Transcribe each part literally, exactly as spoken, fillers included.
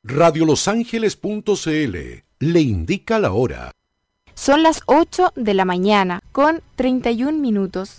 radio los ángeles punto c l le indica la hora. Son las ocho de la mañana con treinta y un minutos.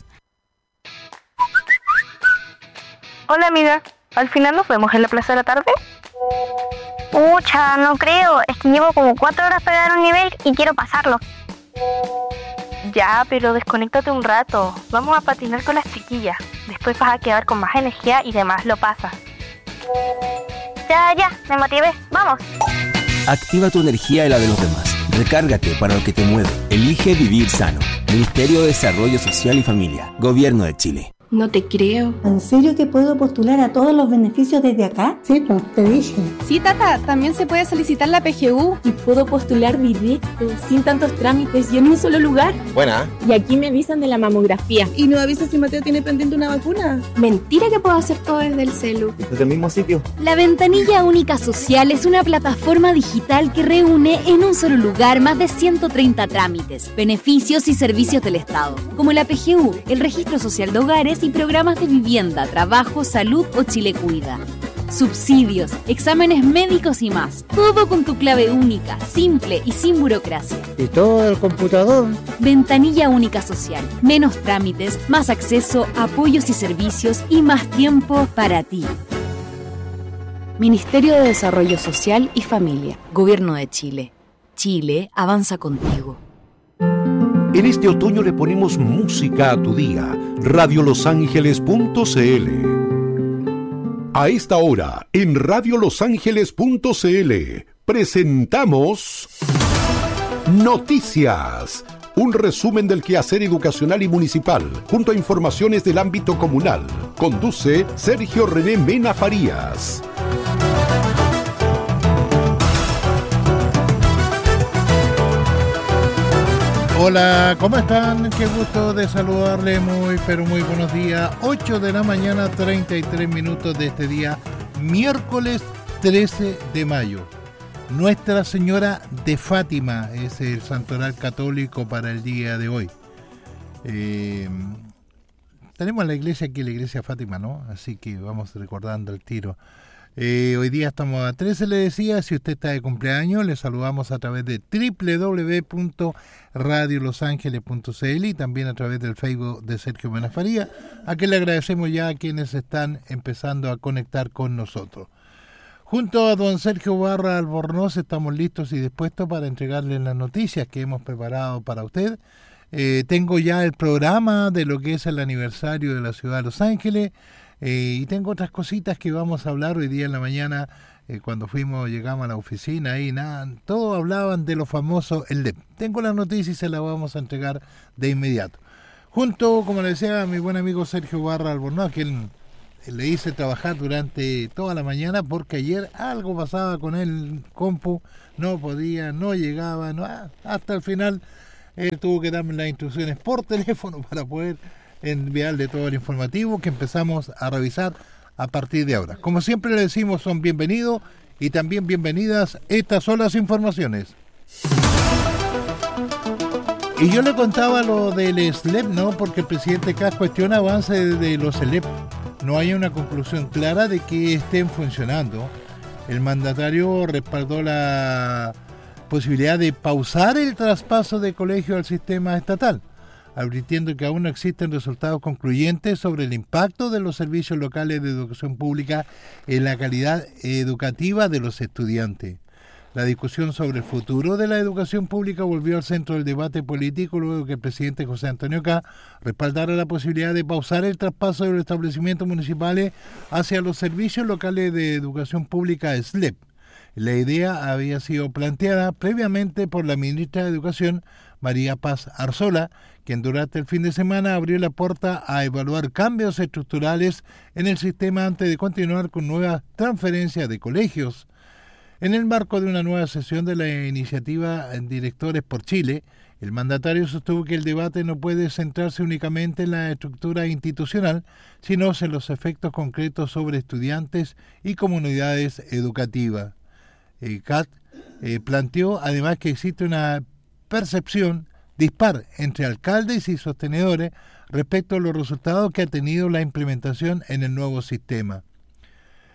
Hola amiga, ¿al final nos vemos en la plaza de la tarde? Pucha, no creo, es que llevo como cuatro horas pegado a un nivel y quiero pasarlo. Ya, pero desconéctate un rato, vamos a patinar con las chiquillas, después vas a quedar con más energía y demás lo pasas. Ya, ya, me motivé, vamos. Activa tu energía y la de los demás. Recárgate para lo que te mueve. Elige vivir sano. Ministerio de Desarrollo Social y Familia. Gobierno de Chile. No te creo. ¿En serio que puedo postular a todos los beneficios desde acá? Sí, pues, te dije. Sí, tata, también se puede solicitar la P G U. Y puedo postular directo, sin tantos trámites y en un solo lugar. Buena. Y aquí me avisan de la mamografía. ¿Y no avisas si Mateo tiene pendiente una vacuna? Mentira que puedo hacer todo desde el celu. Desde el mismo sitio. La Ventanilla Única Social es una plataforma digital que reúne en un solo lugar más de ciento treinta trámites, beneficios y servicios del Estado, como la P G U, el Registro Social de Hogares y programas de vivienda, trabajo, salud o Chile Cuida. Subsidios, exámenes médicos y más. Todo con tu clave única, simple y sin burocracia. ¿Y todo el computador? Ventanilla Única Social. Menos trámites, más acceso, apoyos y servicios y más tiempo para ti. Ministerio de Desarrollo Social y Familia. Gobierno de Chile. Chile avanza contigo. En este otoño le ponemos música a tu día. radio los ángeles punto c l. A esta hora, en radio los ángeles punto c l, presentamos Noticias. Un resumen del quehacer educacional y municipal, junto a informaciones del ámbito comunal. Conduce Sergio René Mena Farías. Hola, ¿cómo están? Qué gusto de saludarle, muy pero muy buenos días. ocho de la mañana, treinta y tres minutos de este día, miércoles trece de mayo. Nuestra Señora de Fátima es el santoral católico para el día de hoy. Eh, tenemos la iglesia aquí, la iglesia Fátima, ¿no? Así que vamos recordando el tiro. Eh, hoy día estamos a trece, le decía. Si usted está de cumpleaños, le saludamos a través de doble u doble u doble u punto radio los ángeles punto c l y también a través del Facebook de Sergio Mena Farías, a quien le agradecemos ya a quienes están empezando a conectar con nosotros. Junto a don Sergio Barra Albornoz estamos listos y dispuestos para entregarle las noticias que hemos preparado para usted. Eh, tengo ya el programa de lo que es el aniversario de la ciudad de Los Ángeles. Eh, y tengo otras cositas que vamos a hablar hoy día en la mañana. Eh, cuando fuimos, llegamos a la oficina y nada, todos hablaban de lo famoso el L E P. Tengo la noticia y se la vamos a entregar de inmediato. Junto, como le decía, a mi buen amigo Sergio Barra Albornoz, a quien le hice trabajar durante toda la mañana porque ayer algo pasaba con el compu, no podía, no llegaba, no, hasta el final él tuvo que darme las instrucciones por teléfono para poder enviarle todo el informativo que empezamos a revisar a partir de ahora. Como siempre le decimos, son bienvenidos y también bienvenidas. Estas son las informaciones. Y yo le contaba lo del S L E P, ¿no? Porque el presidente Kast cuestiona avance de los S L E P. No hay una conclusión clara de que estén funcionando. El mandatario respaldó la posibilidad de pausar el traspaso de colegio al sistema estatal, advirtiendo que aún no existen resultados concluyentes sobre el impacto de los servicios locales de educación pública en la calidad educativa de los estudiantes. La discusión sobre el futuro de la educación pública volvió al centro del debate político luego que el presidente José Antonio Kast respaldara la posibilidad de pausar el traspaso de los establecimientos municipales hacia los servicios locales de educación pública S L E P. La idea había sido planteada previamente por la ministra de Educación, María Paz Arzola, quien durante el fin de semana abrió la puerta a evaluar cambios estructurales en el sistema antes de continuar con nuevas transferencias de colegios. En el marco de una nueva sesión de la iniciativa Directores por Chile, el mandatario sostuvo que el debate no puede centrarse únicamente en la estructura institucional, sino en los efectos concretos sobre estudiantes y comunidades educativas. Eh, Kast eh, planteó además que existe una percepción dispar entre alcaldes y sostenedores respecto a los resultados que ha tenido la implementación en el nuevo sistema.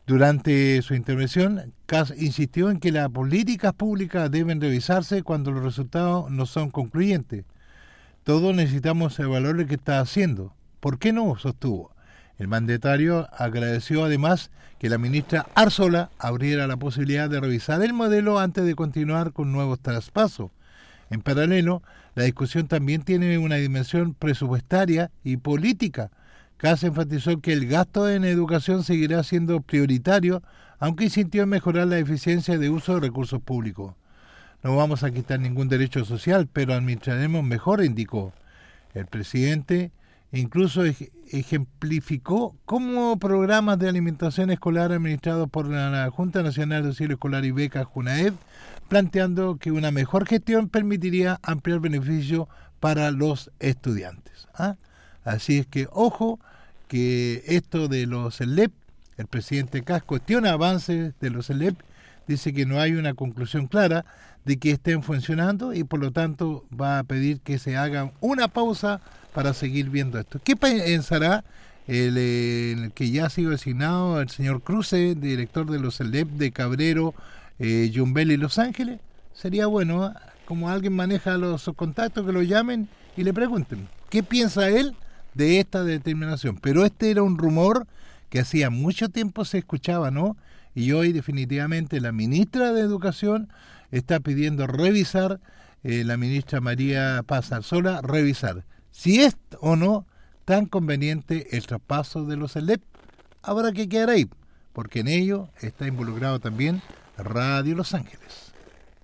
Durante su intervención, Kast insistió en que las políticas públicas deben revisarse cuando los resultados no son concluyentes. Todos necesitamos evaluar lo que está haciendo. ¿Por qué no?, sostuvo. El mandatario agradeció además que la ministra Arzola abriera la posibilidad de revisar el modelo antes de continuar con nuevos traspasos. En paralelo, la discusión también tiene una dimensión presupuestaria y política. Kast enfatizó que el gasto en educación seguirá siendo prioritario, aunque insistió en mejorar la eficiencia de uso de recursos públicos. No vamos a quitar ningún derecho social, pero administraremos mejor, indicó. El presidente incluso ejemplificó cómo programas de alimentación escolar administrados por la Junta Nacional de Auxilio Escolar y Becas, JUNAEB, planteando que una mejor gestión permitiría ampliar beneficios para los estudiantes. ¿Ah? Así es que, ojo, que esto de los L E P, el presidente Kast cuestiona avances de los L E P, dice que no hay una conclusión clara de que estén funcionando y por lo tanto va a pedir que se haga una pausa para seguir viendo esto. ¿Qué pensará el, el que ya ha sido designado el señor Cruce, director de los L E P de Cabrero, eh, Yumbel y Los Ángeles? Sería bueno, ¿eh? Como alguien maneja los contactos, que lo llamen y le pregunten qué piensa él de esta determinación. Pero este era un rumor que hacía mucho tiempo se escuchaba, ¿no? Y hoy definitivamente la ministra de Educación está pidiendo revisar, eh, la ministra María Paz Arzola, revisar si es o no tan conveniente el traspaso de los L E P. Habrá que quedar ahí, porque en ello está involucrado también Radio Los Ángeles.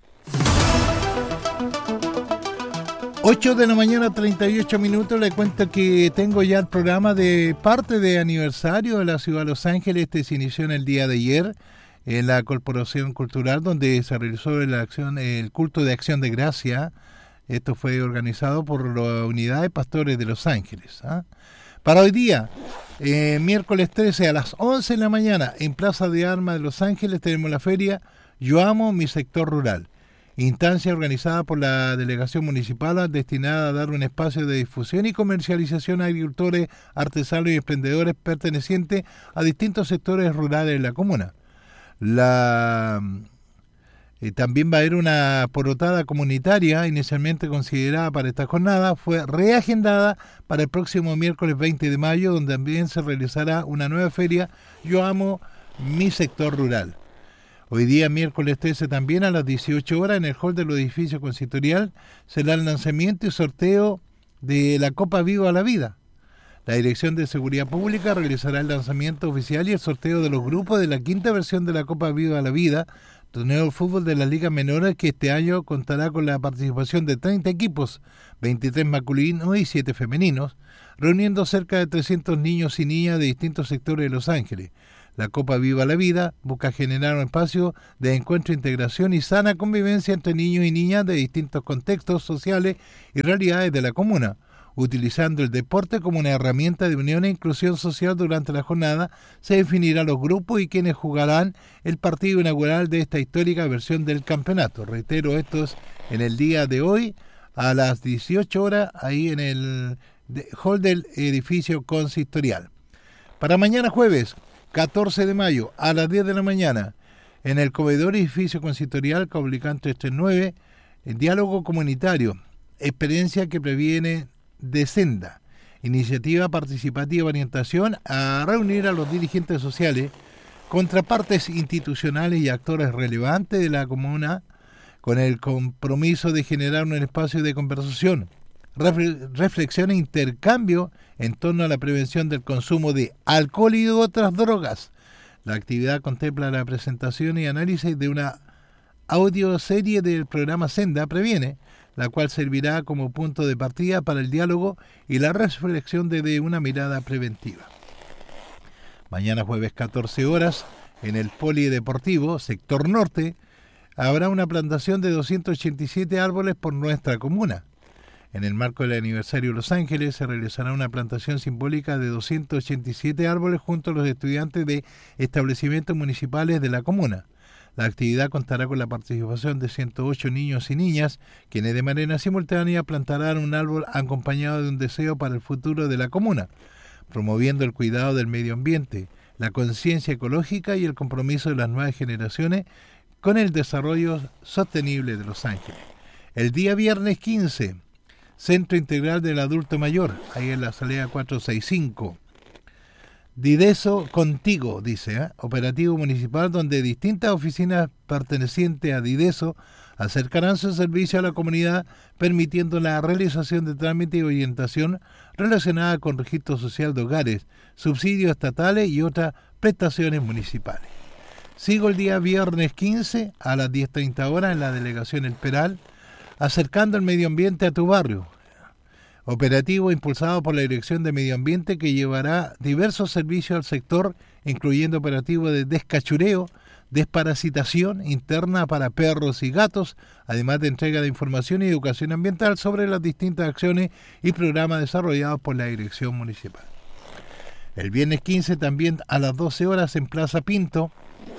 ocho de la mañana, treinta y ocho minutos. Le cuento que tengo ya el programa de parte de aniversario de la ciudad de Los Ángeles. Este se inició en el día de ayer en la Corporación Cultural, donde se realizó la acción, el culto de acción de gracia. Esto fue organizado por la Unidad de Pastores de Los Ángeles. ¿ah? Para hoy día, eh, miércoles trece a las once de la mañana, en Plaza de Armas de Los Ángeles, tenemos la feria Yo Amo Mi Sector Rural. Instancia organizada por la Delegación Municipal destinada a dar un espacio de difusión y comercialización a agricultores, artesanos y emprendedores pertenecientes a distintos sectores rurales de la comuna. La eh, también va a haber una porotada comunitaria inicialmente considerada para esta jornada, fue reagendada para el próximo miércoles veinte de mayo, donde también se realizará una nueva feria Yo Amo Mi Sector Rural. Hoy día, miércoles trece, también a las dieciocho horas, en el hall del edificio consistorial, será el lanzamiento y sorteo de la Copa Viva la Vida. La Dirección de Seguridad Pública realizará el lanzamiento oficial y el sorteo de los grupos de la quinta versión de la Copa Viva la Vida, torneo de fútbol de las ligas menores, que este año contará con la participación de treinta equipos, veintitrés masculinos y siete femeninos, reuniendo cerca de trescientos niños y niñas de distintos sectores de Los Ángeles. La Copa Viva la Vida busca generar un espacio de encuentro, integración y sana convivencia entre niños y niñas de distintos contextos sociales y realidades de la comuna. Utilizando el deporte como una herramienta de unión e inclusión social, durante la jornada se definirán los grupos y quienes jugarán el partido inaugural de esta histórica versión del campeonato. Reitero, esto es en el día de hoy a las dieciocho horas, ahí en el hall del edificio consistorial. Para mañana jueves catorce de mayo, a las diez de la mañana, en el comedor edificio consistorial Caupolicán trescientos treinta y nueve, el diálogo comunitario, experiencia que previene de senda, iniciativa participativa de orientación a reunir a los dirigentes sociales, contrapartes institucionales y actores relevantes de la comuna, con el compromiso de generar un espacio de conversación, reflexión e intercambio en torno a la prevención del consumo de alcohol y otras drogas. La actividad contempla la presentación y análisis de una audioserie del programa Senda Previene, la cual servirá como punto de partida para el diálogo y la reflexión desde una mirada preventiva. Mañana jueves catorce horas, en el Polideportivo, sector norte, habrá una plantación de doscientos ochenta y siete árboles por nuestra comuna. En el marco del aniversario de Los Ángeles se realizará una plantación simbólica de doscientos ochenta y siete árboles junto a los estudiantes de establecimientos municipales de la comuna. La actividad contará con la participación de ciento ocho niños y niñas, quienes de manera simultánea plantarán un árbol acompañado de un deseo para el futuro de la comuna, promoviendo el cuidado del medio ambiente, la conciencia ecológica y el compromiso de las nuevas generaciones con el desarrollo sostenible de Los Ángeles. El día viernes quince, Centro Integral del Adulto Mayor, ahí en la salida cuatrocientos sesenta y cinco. Dideso Contigo, dice, ¿eh? Operativo municipal donde distintas oficinas pertenecientes a Dideso acercarán su servicio a la comunidad, permitiendo la realización de trámites y orientación relacionada con registro social de hogares, subsidios estatales y otras prestaciones municipales. Sigo el día viernes quince a las diez treinta horas en la delegación El Peral, acercando el medio ambiente a tu barrio. Operativo impulsado por la Dirección de Medio Ambiente que llevará diversos servicios al sector, incluyendo operativo de descachureo, desparasitación interna para perros y gatos, además de entrega de información y educación ambiental sobre las distintas acciones y programas desarrollados por la Dirección Municipal. El viernes quince también a las doce horas en Plaza Pinto,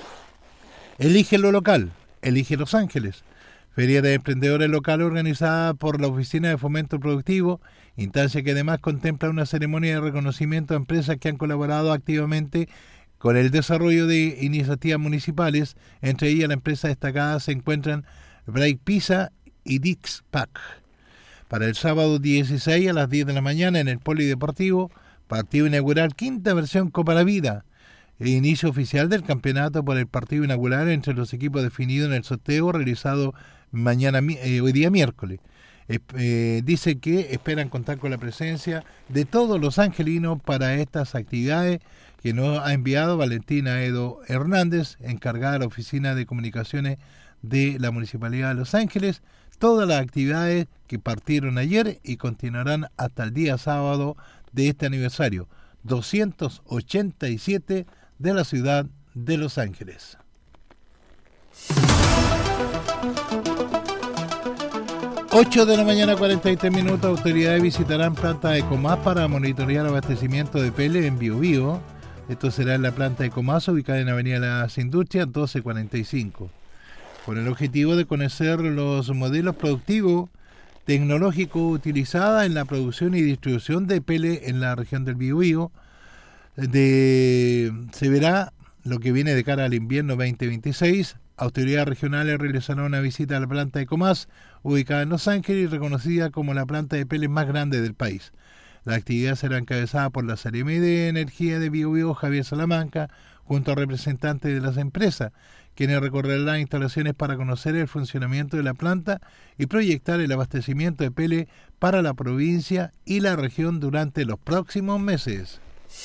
Elige lo local, elige Los Ángeles. Feria de Emprendedores Local organizada por la Oficina de Fomento Productivo, instancia que además contempla una ceremonia de reconocimiento a empresas que han colaborado activamente con el desarrollo de iniciativas municipales. Entre ellas, la empresa destacada se encuentran Break Pizza y Dix Pack. Para el sábado dieciséis a las diez de la mañana en el Polideportivo, partido inaugural, quinta versión Copa La Vida. El inicio oficial del campeonato por el partido inaugural entre los equipos definidos en el sorteo realizado mañana eh, hoy día miércoles. Eh, eh, dice que esperan contar con la presencia de todos los angelinos para estas actividades que nos ha enviado Valentina Edo Hernández, encargada de la Oficina de Comunicaciones de la Municipalidad de Los Ángeles. Todas las actividades que partieron ayer y continuarán hasta el día sábado de este aniversario, doscientos ochenta y siete de la ciudad de Los Ángeles. ocho de la mañana, cuarenta y tres minutos. Autoridades visitarán planta de Ecomás para monitorear abastecimiento de pele en Biobío. Esto será en la planta de Ecomás, ubicada en Avenida Las Industrias, doce cuarenta y cinco. Con el objetivo de conocer los modelos productivos tecnológicos utilizados en la producción y distribución de pele en la región del Biobío, de, se verá lo que viene de cara al invierno veinte veintiséis. Autoridades regionales realizarán una visita a la planta de Ecomás, ubicada en Los Ángeles y reconocida como la planta de pele más grande del país. La actividad será encabezada por la Seremi de Energía de Biobío, Javier Salamanca, junto a representantes de las empresas, quienes recorrerán las instalaciones para conocer el funcionamiento de la planta y proyectar el abastecimiento de pele para la provincia y la región durante los próximos meses.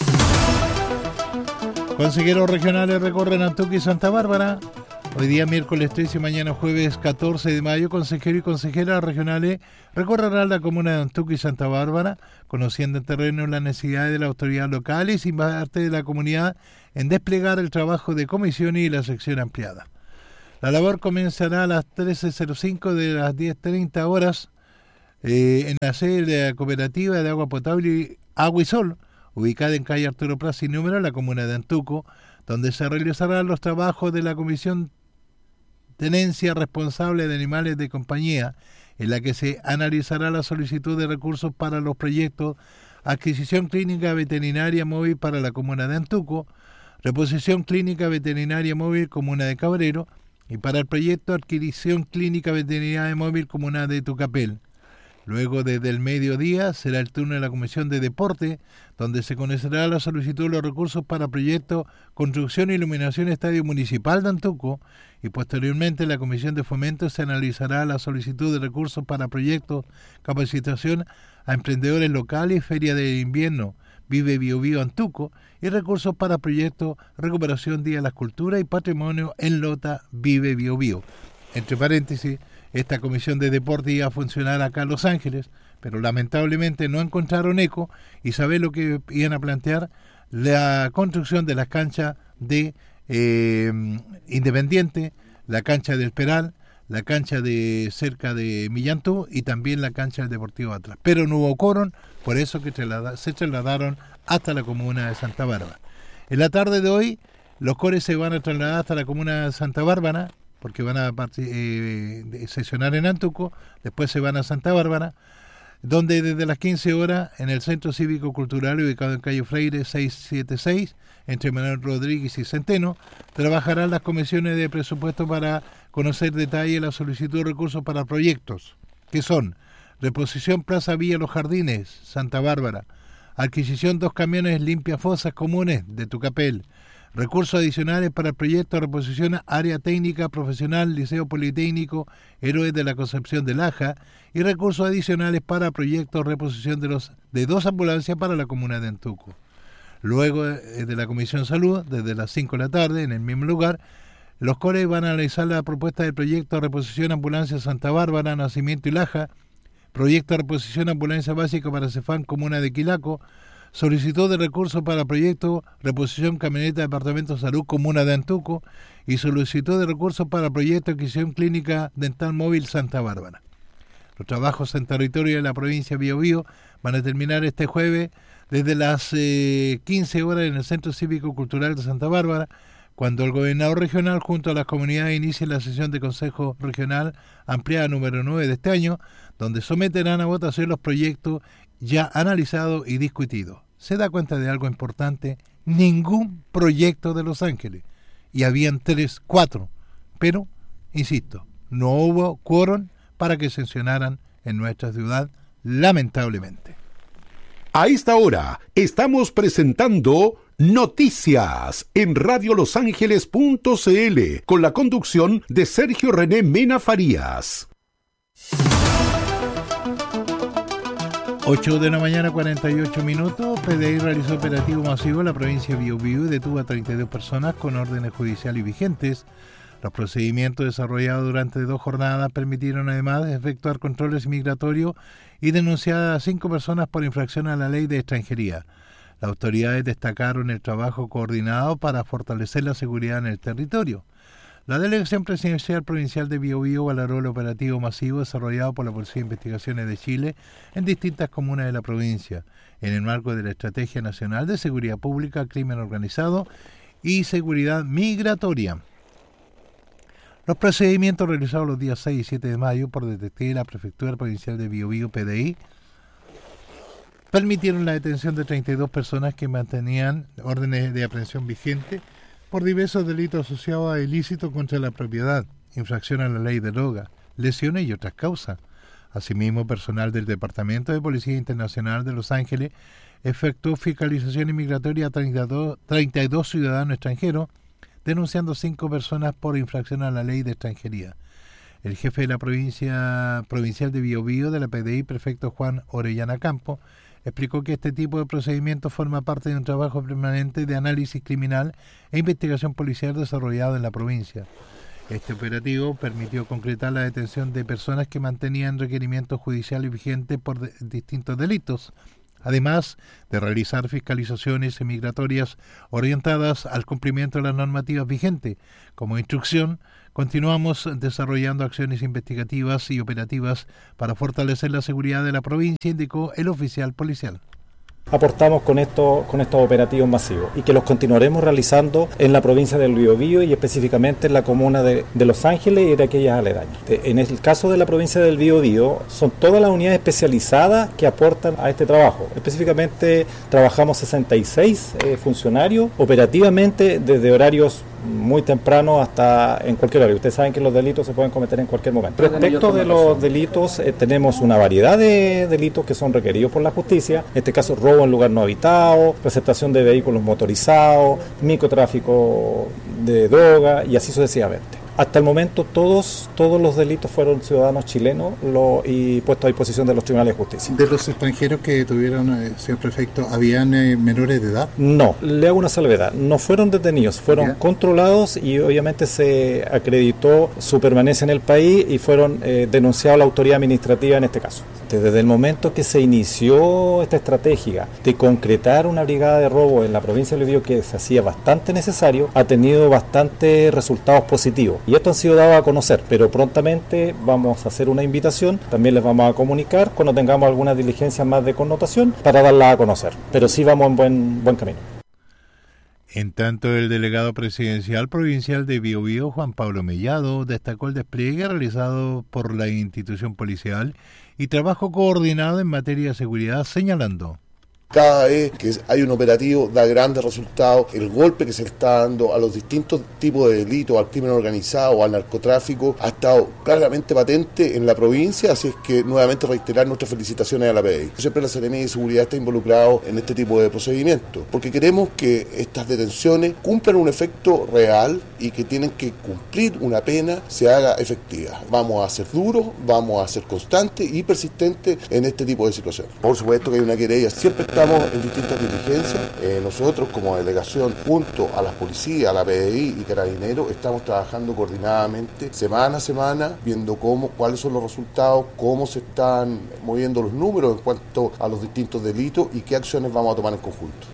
Consejeros regionales recorren Antuco y Santa Bárbara. Hoy día miércoles trece y mañana jueves catorce de mayo, consejeros y consejeras regionales recorrerán la comuna de Antuco y Santa Bárbara, conociendo en terreno las necesidades de las autoridades locales y parte de la comunidad en desplegar el trabajo de comisiones y la sección ampliada. La labor comenzará a las trece cero cinco de las diez treinta horas eh, en la sede de la Cooperativa de Agua Potable y Agua y Sol, ubicada en calle Arturo Prat sin número, en la comuna de Antuco, donde se realizarán los trabajos de la Comisión Tenencia Responsable de Animales de Compañía, en la que se analizará la solicitud de recursos para los proyectos Adquisición Clínica Veterinaria Móvil para la comuna de Antuco, Reposición Clínica Veterinaria Móvil Comuna de Cabrero y para el proyecto Adquisición Clínica Veterinaria Móvil Comuna de Tucapel. Luego, desde el mediodía, será el turno de la Comisión de Deporte, donde se conocerá la solicitud de los recursos para proyectos Construcción e Iluminación Estadio Municipal de Antuco, y posteriormente en la Comisión de Fomento se analizará la solicitud de recursos para proyectos Capacitación a Emprendedores Locales, Feria de Invierno Vive Biobío Antuco, y recursos para proyectos Recuperación Día de la Cultura y Patrimonio en Lota Vive Biobío. Entre paréntesis, esta comisión de deporte iba a funcionar acá en Los Ángeles, pero lamentablemente no encontraron eco y saber lo que iban a plantear, la construcción de las canchas de eh, Independiente, la cancha del Peral, la cancha de cerca de Millantú y también la cancha del Deportivo Atlas. Pero no hubo quórum, por eso que traslada, se trasladaron hasta la comuna de Santa Bárbara. En la tarde de hoy, los cores se van a trasladar hasta la comuna de Santa Bárbara, porque van a eh, sesionar en Antuco, después se van a Santa Bárbara. donde desde las quince horas en el Centro Cívico Cultural ubicado en calle Freire seiscientos setenta y seis, entre Manuel Rodríguez y Centeno, trabajarán las comisiones de presupuesto para conocer detalle la solicitud de recursos para proyectos, que son reposición Plaza Villa Los Jardines, Santa Bárbara, adquisición dos camiones limpia fosas comunes de Tucapel, recursos adicionales para el proyecto de reposición Área Técnica Profesional Liceo Politécnico Héroes de la Concepción de Laja y recursos adicionales para proyectos de reposición de, los, de dos ambulancias para la comuna de Antuco. Luego de la Comisión Salud, desde las cinco de la tarde, en el mismo lugar, los CORE van a analizar la propuesta del proyecto de reposición Ambulancia Santa Bárbara, Nacimiento y Laja, proyecto de reposición Ambulancia Básica para Cefán, Comuna de Quilaco, solicitud de recursos para proyecto reposición Camioneta Departamento de Salud, Comuna de Antuco, y solicitud de recursos para proyecto adquisición Clínica Dental Móvil Santa Bárbara. Los trabajos en territorio de la provincia de Biobío van a terminar este jueves desde las eh, quince horas en el Centro Cívico Cultural de Santa Bárbara, cuando el gobernador regional junto a las comunidades inicie la sesión de Consejo Regional ampliada número nueve de este año, donde someterán a votación los proyectos ya analizados y discutidos. Se da cuenta de algo importante: ningún proyecto de Los Ángeles, y habían tres, cuatro, pero, insisto, no hubo quórum para que sancionaran en nuestra ciudad, lamentablemente. A esta hora estamos presentando Noticias en radio los ángeles punto c l con la conducción de Sergio René Mena Farías. ocho de la mañana, cuarenta y ocho minutos. P D I realizó operativo masivo en la provincia de Biobío y detuvo a treinta y dos personas con órdenes judiciales vigentes. Los procedimientos desarrollados durante dos jornadas permitieron además efectuar controles migratorios y denunciar a cinco personas por infracción a la ley de extranjería. Las autoridades destacaron el trabajo coordinado para fortalecer la seguridad en el territorio. La Delegación Presidencial Provincial de Biobío valoró el operativo masivo desarrollado por la Policía de Investigaciones de Chile en distintas comunas de la provincia, en el marco de la Estrategia Nacional de Seguridad Pública, Crimen Organizado y Seguridad Migratoria. Los procedimientos realizados los días seis y siete de mayo por detectives de la Prefectura Provincial de Biobío, P D I, permitieron la detención de treinta y dos personas que mantenían órdenes de aprehensión vigentes por diversos delitos asociados a ilícitos contra la propiedad, infracción a la ley de droga, lesiones y otras causas. Asimismo, personal del Departamento de Policía Internacional de Los Ángeles efectuó fiscalización migratoria a treinta y dos ciudadanos extranjeros, denunciando cinco personas por infracción a la ley de extranjería. El jefe de la provincia provincial de Biobío de la P D I, prefecto Juan Orellana Campo, explicó que este tipo de procedimiento forma parte de un trabajo permanente de análisis criminal e investigación policial desarrollado en la provincia. Este operativo permitió concretar la detención de personas que mantenían requerimientos judiciales vigentes por de- distintos delitos, además de realizar fiscalizaciones migratorias orientadas al cumplimiento de las normativas vigentes. Como instrucción, continuamos desarrollando acciones investigativas y operativas para fortalecer la seguridad de la provincia, indicó el oficial policial. Aportamos con, esto, con estos operativos masivos y que los continuaremos realizando en la provincia del Biobío y específicamente en la comuna de, de Los Ángeles y de aquellas aledañas. En el caso de la provincia del Biobío, son todas las unidades especializadas que aportan a este trabajo. Específicamente trabajamos sesenta y seis eh, funcionarios operativamente desde horarios muy temprano hasta en cualquier horario. Ustedes saben que los delitos se pueden cometer en cualquier momento. Respecto de los delitos, eh, tenemos una variedad de delitos que son requeridos por la justicia. En este caso, robo en lugar no habitado, receptación de vehículos motorizados, microtráfico de droga y así sucesivamente. Hasta el momento todos todos los delitos fueron ciudadanos chilenos lo, y puestos a disposición de los tribunales de justicia. ¿De los extranjeros que detuvieron, eh, señor prefecto, habían eh, menores de edad? No, le hago una salvedad. No fueron detenidos, fueron ¿Ya? controlados y obviamente se acreditó su permanencia en el país y fueron eh, denunciados a la autoridad administrativa en este caso. Desde el momento que se inició esta estrategia de concretar una brigada de robo en la provincia de Biobío, que se hacía bastante necesario, ha tenido bastantes resultados positivos. Y esto han sido dados a conocer, pero prontamente vamos a hacer una invitación, también les vamos a comunicar cuando tengamos alguna diligencia más de connotación para darla a conocer. Pero sí vamos en buen, buen camino. En tanto, el delegado presidencial provincial de Biobío, Juan Pablo Mellado, destacó el despliegue realizado por la institución policial y trabajo coordinado en materia de seguridad, señalando: cada vez que hay un operativo da grandes resultados. El golpe que se está dando a los distintos tipos de delitos, al crimen organizado, al narcotráfico, ha estado claramente patente en la provincia, así es que nuevamente reiterar nuestras felicitaciones a la P D I. Siempre la Seremía de Seguridad está involucrado en este tipo de procedimientos, porque queremos que estas detenciones cumplan un efecto real y que tienen que cumplir una pena, se haga efectiva. Vamos a ser duros, vamos a ser constantes y persistentes en este tipo de situaciones. Por supuesto que hay una querella, siempre está en distintas diligencias. Eh, nosotros como delegación, junto a las policías, a la P D I y Carabineros, estamos trabajando coordinadamente semana a semana, viendo cómo, cuáles son los resultados, cómo se están moviendo los números en cuanto a los distintos delitos y qué acciones vamos a tomar en conjunto.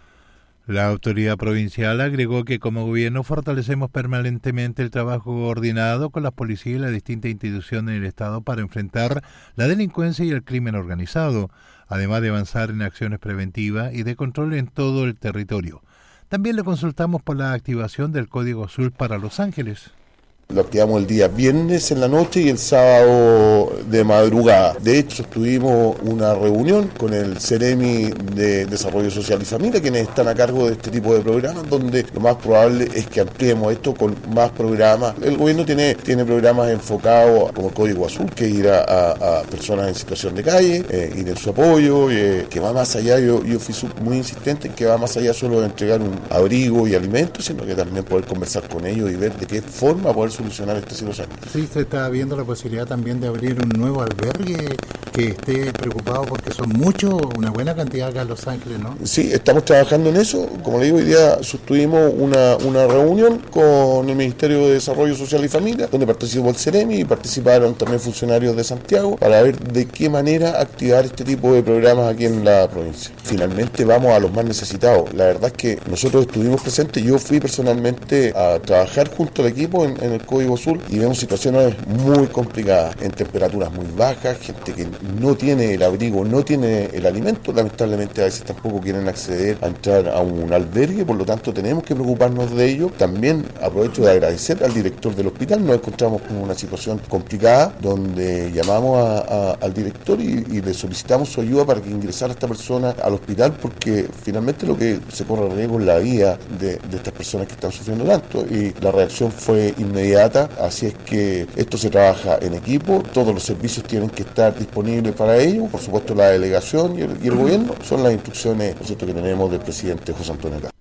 La autoridad provincial agregó que como gobierno fortalecemos permanentemente el trabajo coordinado con las policías y las distintas instituciones del Estado para enfrentar la delincuencia y el crimen organizado, además de avanzar en acciones preventivas y de control en todo el territorio. También le consultamos por la activación del Código Azul para Los Ángeles. Lo activamos el día viernes en la noche y el sábado de madrugada. De hecho, tuvimos una reunión con el Ceremi de Desarrollo Social y Familia, quienes están a cargo de este tipo de programas, donde lo más probable es que ampliemos esto con más programas. El gobierno tiene, tiene programas enfocados como el Código Azul, que es ir a, a, a personas en situación de calle, eh, ir en su apoyo, eh, que va más allá. Yo, yo fui muy insistente en que va más allá solo de entregar un abrigo y alimentos, sino que también poder conversar con ellos y ver de qué forma poder solucionar esta situación. Sí, se está viendo la posibilidad también de abrir un nuevo albergue que esté preocupado porque son muchos, una buena cantidad acá en Los Ángeles, ¿no? Sí, estamos trabajando en eso. Como le digo, hoy día sostuvimos una, una reunión con el Ministerio de Desarrollo Social y Familia, donde participó el Ceremi y participaron también funcionarios de Santiago para ver de qué manera activar este tipo de programas aquí en la provincia. Finalmente vamos a los más necesitados. La verdad es que nosotros estuvimos presentes, yo fui personalmente a trabajar junto al equipo en, en el Código Azul y vemos situaciones muy complicadas, en temperaturas muy bajas, gente que no tiene el abrigo, no tiene el alimento, lamentablemente a veces tampoco quieren acceder a entrar a un albergue, por lo tanto tenemos que preocuparnos de ello. También aprovecho de agradecer al director del hospital, nos encontramos con una situación complicada donde llamamos a, a, al director y, y le solicitamos su ayuda para que ingresara esta persona al hospital, porque finalmente lo que se corre riesgo es la vida de, de estas personas que están sufriendo tanto, y la reacción fue inmediata. Así es que esto se trabaja en equipo, todos los servicios tienen que estar disponibles para ello, por supuesto la delegación y el, y el gobierno, son las instrucciones, ¿no es cierto?, que tenemos del presidente José Antonio Cast.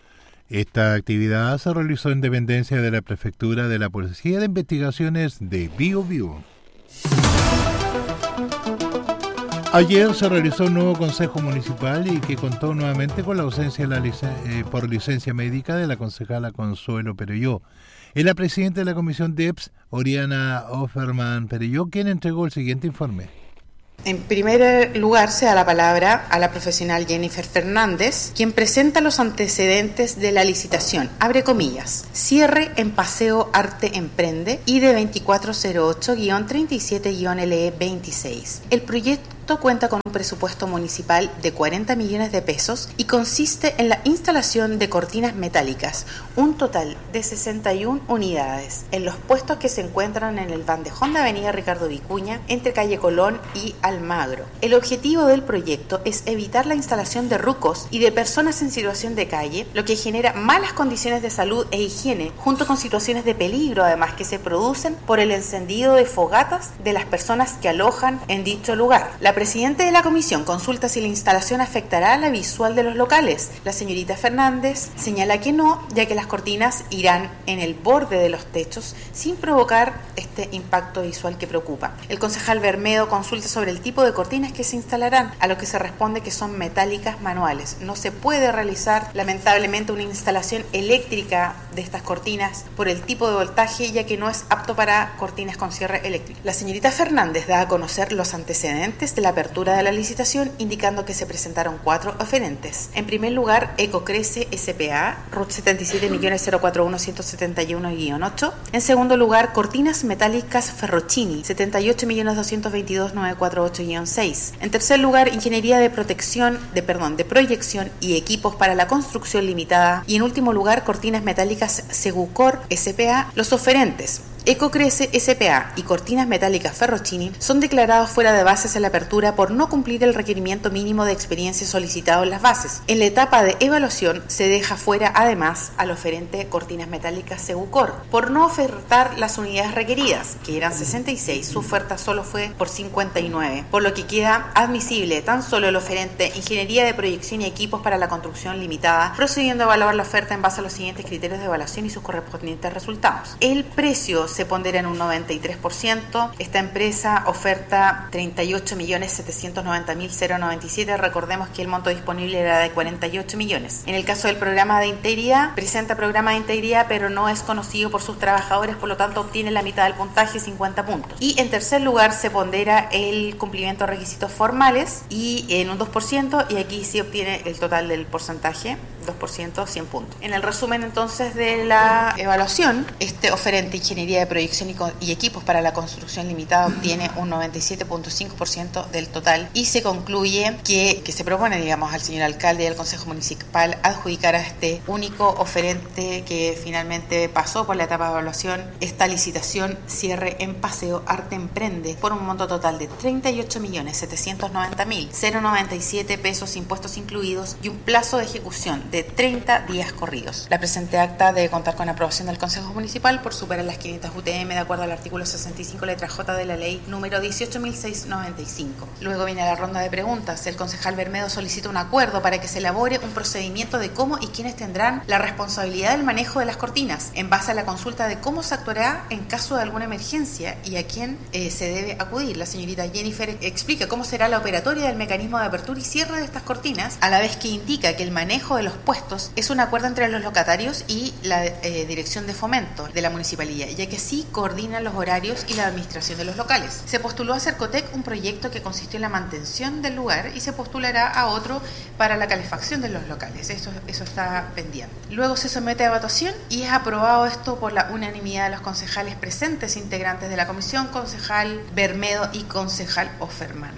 Esta actividad se realizó en dependencia de la Prefectura de la Policía de Investigaciones de Bío Bío. Ayer se realizó un nuevo Consejo Municipal y que contó nuevamente con la ausencia de la licen- eh, por licencia médica de la concejala Consuelo Perelló. Es la presidenta de la Comisión D E P S, Oriana Offerman Perelló, quien entregó el siguiente informe. En primer lugar, se da la palabra a la profesional Jennifer Fernández, quien presenta los antecedentes de la licitación. Abre comillas. Cierre en Paseo Arte Emprende I D veinticuatro cero ocho treinta y siete L E veintiséis. El proyecto cuenta con un presupuesto municipal de cuarenta millones de pesos y consiste en la instalación de cortinas metálicas, un total de sesenta y una unidades, en los puestos que se encuentran en el bandejón de Avenida Ricardo Vicuña, entre calle Colón y Almagro. El objetivo del proyecto es evitar la instalación de rucos y de personas en situación de calle, lo que genera malas condiciones de salud e higiene, junto con situaciones de peligro, además, que se producen por el encendido de fogatas de las personas que alojan en dicho lugar. La presidenta de la comisión consulta si la instalación afectará a la visual de los locales. La señorita Fernández señala que no, ya que las cortinas irán en el borde de los techos sin provocar este impacto visual que preocupa. El concejal Bermedo consulta sobre el tipo de cortinas que se instalarán, a lo que se responde que son metálicas manuales. No se puede realizar, lamentablemente, una instalación eléctrica de estas cortinas por el tipo de voltaje, ya que no es apto para cortinas con cierre eléctrico. La señorita Fernández da a conocer los antecedentes de la apertura de la licitación, indicando que se presentaron cuatro oferentes. En primer lugar, Ecocrece S P A, R U T setenta y siete millones cero cuatro uno ciento setenta y uno guion ocho. En segundo lugar, Cortinas Metálicas Ferrocini, setenta y ocho millones doscientos veintidós mil novecientos cuarenta y ocho guion seis. En tercer lugar, Ingeniería de Protección, de perdón, de Proyección y Equipos para la Construcción Limitada. Y en último lugar, Cortinas Metálicas Segucor S P A. Los oferentes: Ecocrece S P A y Cortinas Metálicas Ferrocini son declarados fuera de bases en la apertura por no cumplir el requerimiento mínimo de experiencia solicitado en las bases. En la etapa de evaluación se deja fuera además al oferente Cortinas Metálicas Segucor por no ofertar las unidades requeridas, que eran sesenta y seis, su oferta solo fue por cincuenta y nueve, por lo que queda admisible tan solo el oferente Ingeniería de Proyección y Equipos para la Construcción Limitada, procediendo a evaluar la oferta en base a los siguientes criterios de evaluación y sus correspondientes resultados. El precio se pondera en un noventa y tres por ciento. Esta empresa oferta treinta y ocho millones setecientos noventa mil noventa y siete. Recordemos que el monto disponible era de cuarenta y ocho millones. En el caso del programa de integridad, presenta programa de integridad, pero no es conocido por sus trabajadores, por lo tanto obtiene la mitad del puntaje, cincuenta puntos. Y en tercer lugar se pondera el cumplimiento de requisitos formales y en un dos por ciento, y aquí sí obtiene el total del porcentaje, dos por ciento, cien puntos. En el resumen entonces de la evaluación, este oferente Ingeniería de Proyección y, y Equipos para la Construcción Limitada obtiene un noventa y siete punto cinco por ciento del total, y se concluye que, que se propone, digamos, al señor alcalde y al Consejo Municipal adjudicar a este único oferente que finalmente pasó por la etapa de evaluación esta licitación cierre en Paseo Arte Emprende por un monto total de treinta y ocho millones setecientos noventa mil noventa y siete pesos, impuestos incluidos, y un plazo de ejecución de treinta días corridos. La presente acta debe contar con aprobación del Consejo Municipal por superar las quinientas U T M de acuerdo al artículo sesenta y cinco letra J de la ley número dieciocho mil seiscientos noventa y cinco. Luego viene la ronda de preguntas. El concejal Bermedo solicita un acuerdo para que se elabore un procedimiento de cómo y quiénes tendrán la responsabilidad del manejo de las cortinas, en base a la consulta de cómo se actuará en caso de alguna emergencia y a quién eh, se debe acudir. La señorita Jennifer explica cómo será la operatoria del mecanismo de apertura y cierre de estas cortinas, a la vez que indica que el manejo de los puestos es un acuerdo entre los locatarios y la eh, Dirección de Fomento de la Municipalidad, ya que sí coordinan los horarios y la administración de los locales. Se postuló a Cercotec un proyecto que consistió en la mantención del lugar y se postulará a otro para la calefacción de los locales. Eso, eso está pendiente. Luego se somete a votación y es aprobado esto por la unanimidad de los concejales presentes, integrantes de la comisión, concejal Bermedo y concejal Offerman.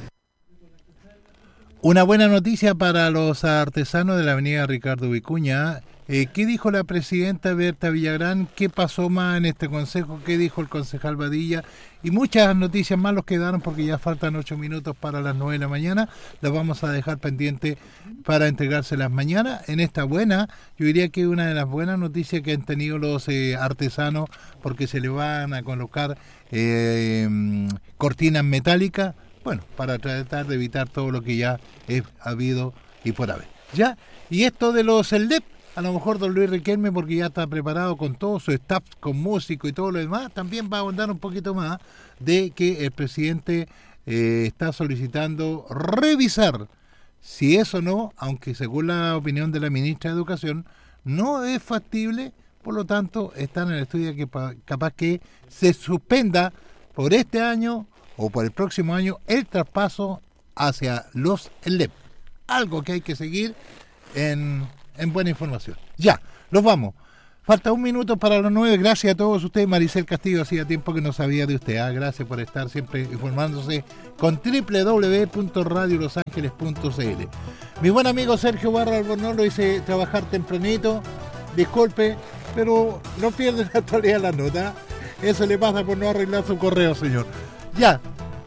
Una buena noticia para los artesanos de la avenida Ricardo Vicuña. Eh, ¿Qué dijo la presidenta Berta Villagrán? ¿Qué pasó más en este consejo? ¿Qué dijo el concejal Badilla? Y muchas noticias más los quedaron porque ya faltan ocho minutos para las nueve de la mañana. Las vamos a dejar pendiente para entregárselas mañana. En esta buena, yo diría que una de las buenas noticias que han tenido los eh, artesanos, porque se le van a colocar eh, cortinas metálicas, bueno, para tratar de evitar todo lo que ya he habido y por haber. ¿Ya? Y esto de los E L D E P, a lo mejor don Luis Riquelme, porque ya está preparado con todo su staff, con músico y todo lo demás, también va a ahondar un poquito más de que el presidente eh, está solicitando revisar si eso no, aunque según la opinión de la ministra de Educación, no es factible, por lo tanto, está en el estudio que capaz que se suspenda por este año o por el próximo año el traspaso hacia los E L D E P. Algo que hay que seguir en, en buena información. Ya, los vamos. Falta un minuto para las nueve. Gracias a todos ustedes. Maricel Castillo, hacía tiempo que no sabía de usted. ¿eh? Gracias por estar siempre informándose con doble u doble u doble u punto radio los ángeles punto c l. Mi buen amigo Sergio Barra Albornoz lo hice trabajar tempranito. Disculpe, pero no pierde la actualidad de la nota. Eso le pasa por no arreglar su correo, señor. Ya.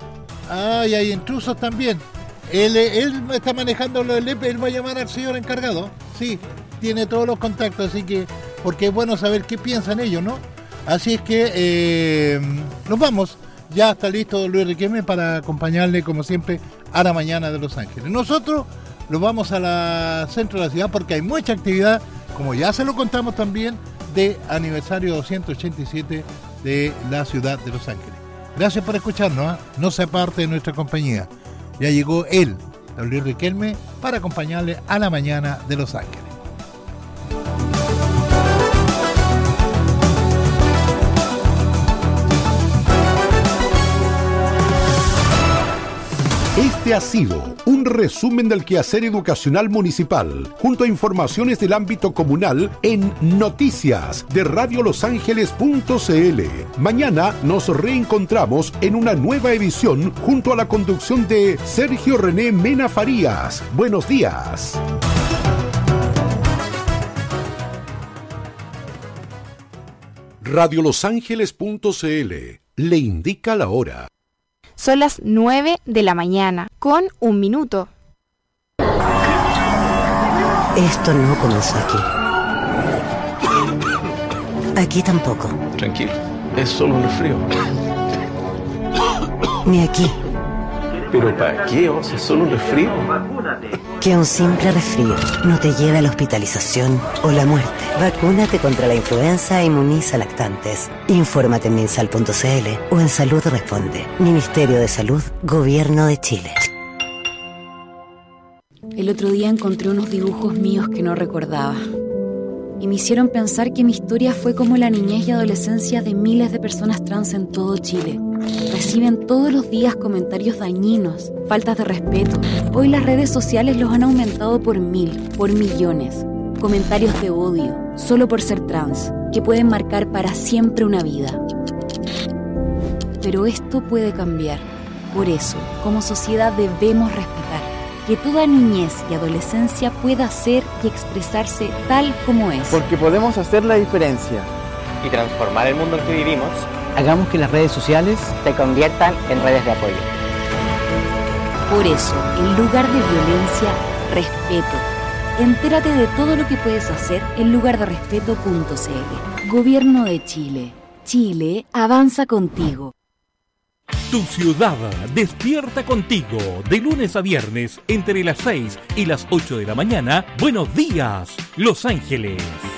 Ay, hay intrusos también. Él, él está manejando lo del E P, él va a llamar al señor encargado. Sí, tiene todos los contactos, así que, porque es bueno saber qué piensan ellos, ¿no? Así es que eh, nos vamos. Ya está listo don Luis Riquelme para acompañarle, como siempre, a la mañana de Los Ángeles. Nosotros nos vamos a la centro de la ciudad porque hay mucha actividad, como ya se lo contamos también, de aniversario doscientos ochenta y siete de la ciudad de Los Ángeles. Gracias por escucharnos, ¿eh? No se aparte de nuestra compañía. Ya llegó él, don Luis Riquelme, para acompañarle a la mañana de Los Ángeles. Este ha sido un resumen del quehacer educacional municipal, junto a informaciones del ámbito comunal en Noticias de radio los ángeles punto c l. Mañana nos reencontramos en una nueva edición junto a la conducción de Sergio René Mena Farías. Buenos días. radio los ángeles punto c l le indica la hora. Son las nueve de la mañana, con un minuto. Esto no comenzó aquí. Aquí tampoco. Tranquilo, es solo un resfrío. Ni aquí. ¿Pero para qué? O sea, es solo un resfrío. Que un simple resfrío no te lleve a la hospitalización o la muerte. Vacúnate contra la influenza e inmuniza lactantes. Infórmate en minsal punto c l o en Salud Responde. Ministerio de Salud, Gobierno de Chile. El otro día encontré unos dibujos míos que no recordaba. Y me hicieron pensar que mi historia fue como la niñez y adolescencia de miles de personas trans en todo Chile. Reciben todos los días comentarios dañinos, faltas de respeto. Hoy las redes sociales los han aumentado por mil, por millones. Comentarios de odio, solo por ser trans, que pueden marcar para siempre una vida. Pero esto puede cambiar. Por eso, como sociedad debemos respetar que toda niñez y adolescencia pueda ser y expresarse tal como es. Porque podemos hacer la diferencia y transformar el mundo en que vivimos. Hagamos que las redes sociales se conviertan en redes de apoyo. Por eso, en lugar de violencia, respeto. Entérate de todo lo que puedes hacer en lugar de respeto punto c l. Gobierno de Chile. Chile avanza contigo. Tu ciudad despierta contigo de lunes a viernes entre las seis y las ocho de la mañana. Buenos días, Los Ángeles.